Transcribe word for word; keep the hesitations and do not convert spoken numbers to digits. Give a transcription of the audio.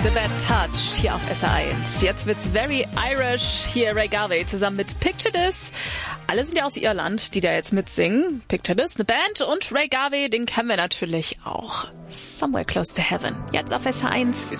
The Bad Touch hier auf S R eins. Jetzt wird's very Irish. Hier Ray Garvey zusammen mit Picture This. Alle sind ja aus Irland, die da jetzt mitsingen. Picture This, eine Band. Und Ray Garvey, den kennen wir natürlich auch. Somewhere Close to Heaven. Jetzt auf S R eins.